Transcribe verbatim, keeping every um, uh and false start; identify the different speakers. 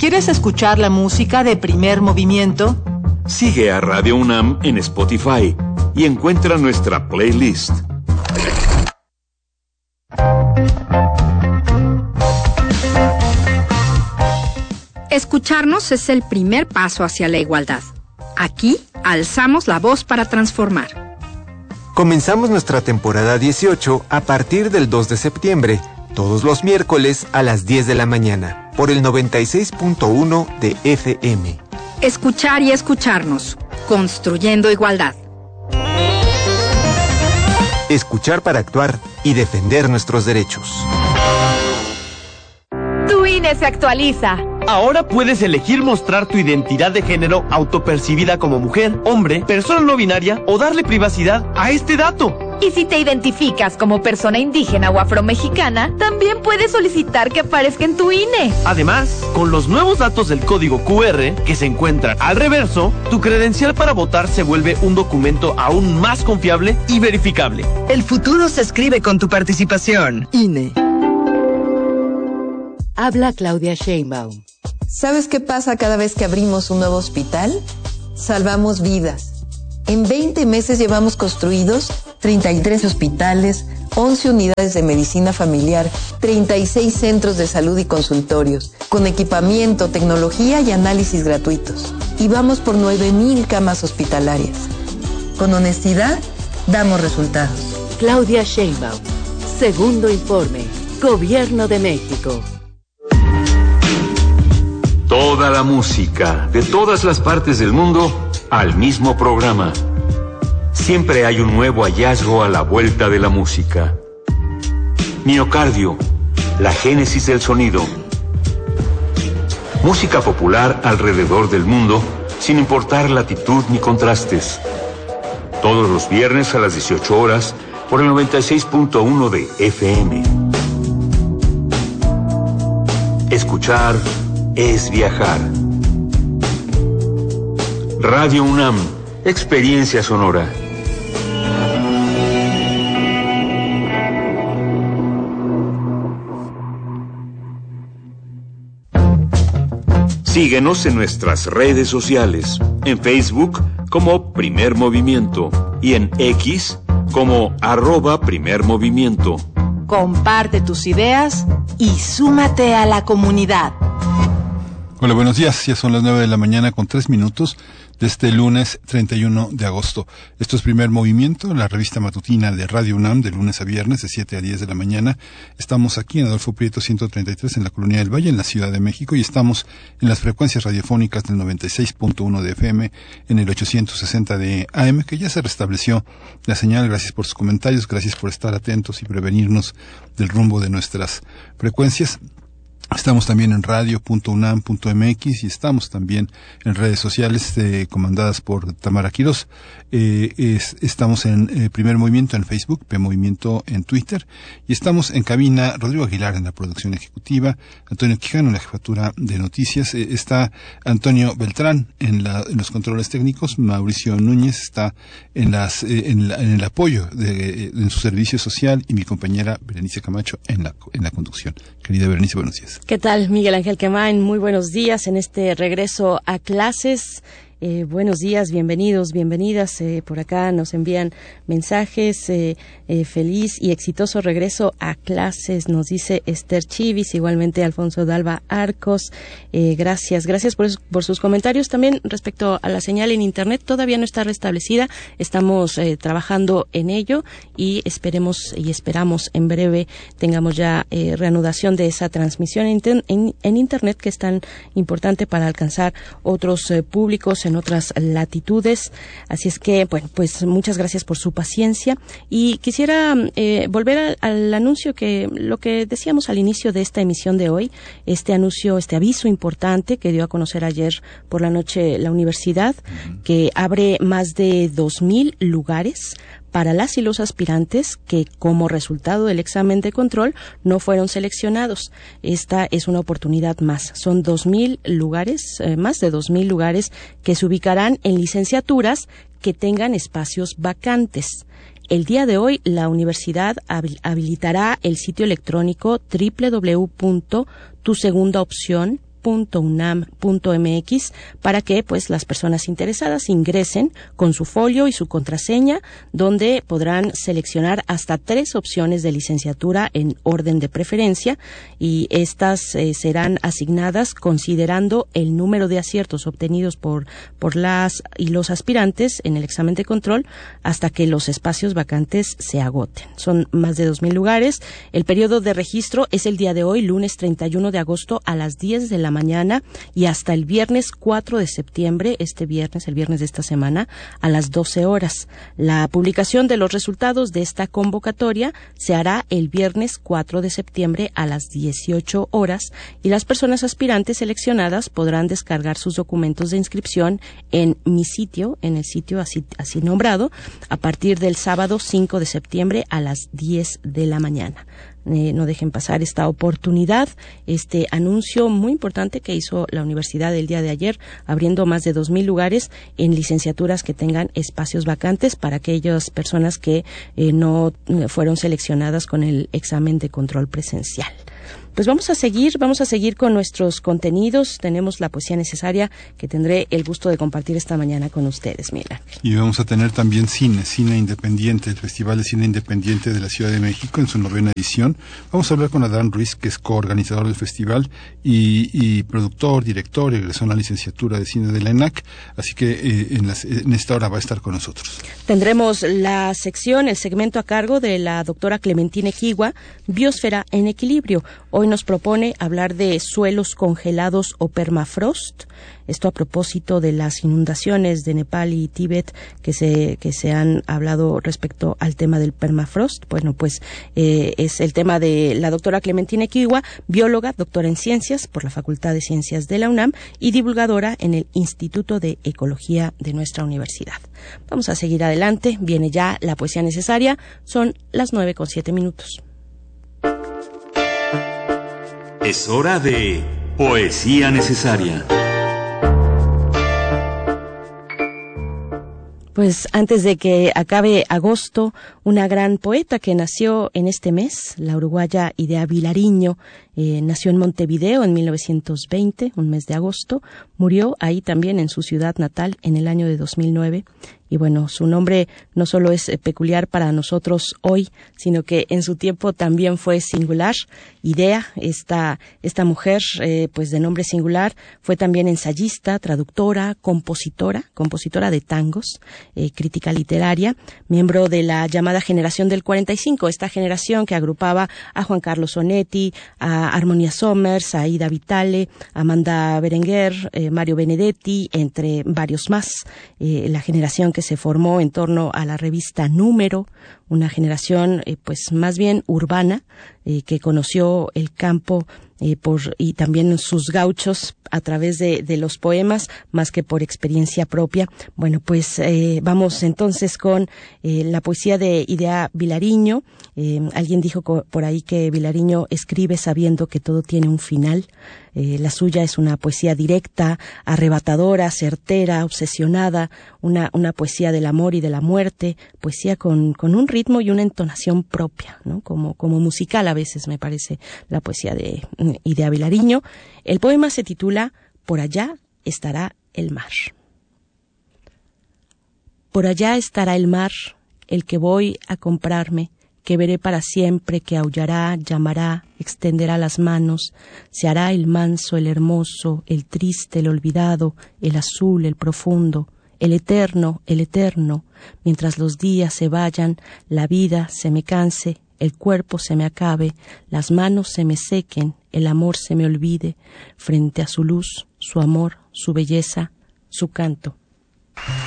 Speaker 1: ¿Quieres escuchar la música de Primer Movimiento?
Speaker 2: Sigue a Radio UNAM en Spotify y encuentra nuestra playlist.
Speaker 3: Escucharnos es el primer paso hacia la igualdad. Aquí alzamos la voz para transformar.
Speaker 4: Comenzamos nuestra temporada dieciocho a partir del dos de septiembre, todos los miércoles a las diez de la mañana, por el noventa y seis punto uno de F M.
Speaker 3: Escuchar y escucharnos, construyendo igualdad.
Speaker 4: Escuchar para actuar y defender nuestros derechos.
Speaker 5: Tu I N E se actualiza.
Speaker 6: Ahora puedes elegir mostrar tu identidad de género autopercibida como mujer, hombre, persona no binaria o darle privacidad a este dato.
Speaker 5: Y si te identificas como persona indígena o afromexicana, también puedes solicitar que aparezca en tu I N E.
Speaker 6: Además, con los nuevos datos del código Q R que se encuentran al reverso, tu credencial para votar se vuelve un documento aún más confiable y verificable.
Speaker 7: El futuro se escribe con tu participación. I N E.
Speaker 8: Habla Claudia Sheinbaum.
Speaker 9: ¿Sabes qué pasa cada vez que abrimos un nuevo hospital? Salvamos vidas. En veinte meses llevamos construidos treinta y tres hospitales, once unidades de medicina familiar, treinta y seis centros de salud y consultorios, con equipamiento, tecnología y análisis gratuitos. Y vamos por nueve mil camas hospitalarias. Con honestidad, damos resultados.
Speaker 8: Claudia Sheinbaum. Segundo informe. Gobierno de México.
Speaker 2: Toda la música de todas las partes del mundo al mismo programa. Siempre hay un nuevo hallazgo a la vuelta de la música. Miocardio, la génesis del sonido. Música popular alrededor del mundo, sin importar latitud ni contrastes. Todos los viernes a las dieciocho horas por el noventa y seis punto uno de F M. Escuchar es viajar. Radio UNAM, experiencia sonora. Síguenos en nuestras redes sociales, en Facebook como Primer Movimiento y en X como arroba Primer Movimiento.
Speaker 1: Comparte tus ideas y súmate a la comunidad.
Speaker 10: Hola, buenos días. Ya son las nueve de la mañana con tres minutos de este lunes treinta y uno de agosto. Esto es Primer Movimiento, la revista matutina de Radio UNAM, de lunes a viernes, de siete a diez de la mañana. Estamos aquí en Adolfo Prieto ciento treinta y tres, en la Colonia del Valle, en la Ciudad de México, y estamos en las frecuencias radiofónicas del noventa y seis punto uno de F M, en el ochocientos sesenta de A M, que ya se restableció la señal. Gracias por sus comentarios, gracias por estar atentos y prevenirnos del rumbo de nuestras frecuencias. Estamos también en radio punto unam punto m x y estamos también en redes sociales eh, comandadas por Tamara Quirós. Eh, es, estamos en eh, Primer Movimiento en Facebook, P Movimiento en Twitter, y estamos en cabina Rodrigo Aguilar en la producción ejecutiva, Antonio Quijano en la jefatura de noticias, eh, está Antonio Beltrán en, la, en los controles técnicos, Mauricio Núñez está en las eh, en, la, en el apoyo de, en su servicio social, y mi compañera Berenice Camacho en la en la conducción. Querida Berenice, buenos días.
Speaker 11: ¿Qué tal, Miguel Ángel Quemain? Muy buenos días en este regreso a clases. Eh, buenos días, bienvenidos, bienvenidas. Eh, por acá nos envían mensajes. Eh, eh, feliz y exitoso regreso a clases, nos dice Esther Chivis, igualmente Alfonso Dalva Arcos. Eh, gracias, gracias por, por sus comentarios. También respecto a la señal en Internet, todavía no está restablecida. Estamos eh, trabajando en ello y esperemos y esperamos en breve tengamos ya eh, reanudación de esa transmisión en, en, en Internet, que es tan importante para alcanzar otros eh, públicos en otras latitudes. Así es que, bueno, pues muchas gracias por su paciencia, y quisiera eh, volver al, al anuncio que, lo que decíamos al inicio de esta emisión de hoy, este anuncio, este aviso importante que dio a conocer ayer por la noche la universidad, uh-huh. que abre más de dos mil lugares para las y los aspirantes que, como resultado del examen de control, no fueron seleccionados. Esta es una oportunidad más. Son dos mil lugares, eh, más de dos mil lugares que se ubicarán en licenciaturas que tengan espacios vacantes. El día de hoy, la universidad habilitará el sitio electrónico doble u doble u doble u punto tu segunda opción punto unam punto m x para que pues las personas interesadas ingresen con su folio y su contraseña, donde podrán seleccionar hasta tres opciones de licenciatura en orden de preferencia, y estas eh, serán asignadas considerando el número de aciertos obtenidos por por las y los aspirantes en el examen de control hasta que los espacios vacantes se agoten. Son más de dos mil lugares. El periodo de registro es el día de hoy, lunes treinta y uno de agosto a las diez de la mañana, y hasta el viernes cuatro de septiembre, este viernes, el viernes de esta semana, a las doce horas. La publicación de los resultados de esta convocatoria se hará el viernes cuatro de septiembre a las dieciocho horas, y las personas aspirantes seleccionadas podrán descargar sus documentos de inscripción en mi sitio, en el sitio así, así nombrado, a partir del sábado cinco de septiembre a las diez de la mañana. Eh, no dejen pasar esta oportunidad, este anuncio muy importante que hizo la universidad el día de ayer, abriendo más de dos mil lugares en licenciaturas que tengan espacios vacantes para aquellas personas que eh, no fueron seleccionadas con el examen de control presencial. Pues vamos a seguir, vamos a seguir con nuestros contenidos. Tenemos la poesía necesaria que tendré el gusto de compartir esta mañana con ustedes, Miguel.
Speaker 10: Y vamos a tener también cine, cine independiente, el Festival de Cine Independiente de la Ciudad de México en su novena edición. Vamos a hablar con Adán Ruiz, que es coorganizador del festival y, y productor, director, egresó en la licenciatura de cine de la ENAC, así que eh, en, las, en esta hora va a estar con nosotros.
Speaker 11: Tendremos la sección, el segmento a cargo de la doctora Clementina Equigua, Biosfera en Equilibrio. Hoy nos propone hablar de suelos congelados o permafrost. Esto a propósito de las inundaciones de Nepal y Tíbet que se que se han hablado respecto al tema del permafrost. Bueno, pues eh, es el tema de la doctora Clementina Equigua, bióloga, doctora en ciencias por la Facultad de Ciencias de la UNAM y divulgadora en el Instituto de Ecología de nuestra universidad. Vamos a seguir adelante. Viene ya la poesía necesaria. Son las nueve con siete minutos.
Speaker 2: Es hora de poesía necesaria.
Speaker 11: Pues antes de que acabe agosto, una gran poeta que nació en este mes, la uruguaya Idea Vilariño, eh, nació en Montevideo en mil novecientos veinte, un mes de agosto, murió ahí también en su ciudad natal en el año de dos mil nueve. Y bueno, su nombre no solo es peculiar para nosotros hoy, sino que en su tiempo también fue singular. Idea, esta, esta mujer, eh, pues de nombre singular, fue también ensayista, traductora, compositora, compositora de tangos, eh, crítica literaria, miembro de la llamada generación del cuarenta y cinco, esta generación que agrupaba a Juan Carlos Onetti, a Armonía Somers, a Ida Vitale, a Amanda Berenguer, eh, Mario Benedetti, entre varios más. Eh, la generación que se formó en torno a la revista Número, una generación eh, pues más bien urbana, eh, que conoció el campo eh, por y también sus gauchos a través de, de los poemas, más que por experiencia propia. Bueno, pues eh, vamos entonces con eh, la poesía de Idea Vilariño. Eh, alguien dijo co- por ahí que Vilariño escribe sabiendo que todo tiene un final. Eh, la suya es una poesía directa, arrebatadora, certera, obsesionada, una, una poesía del amor y de la muerte, poesía con, con un ritmo y una entonación propia, ¿no? Como, como musical a veces me parece la poesía de Idea Vilariño. El poema se titula Por allá estará el mar. Por allá estará el mar, el que voy a comprarme, que veré para siempre, que aullará, llamará, extenderá las manos, se hará el manso, el hermoso, el triste, el olvidado, el azul, el profundo, el eterno, el eterno, mientras los días se vayan, la vida se me canse, el cuerpo se me acabe, las manos se me sequen, el amor se me olvide, frente a su luz, su amor, su belleza, su canto.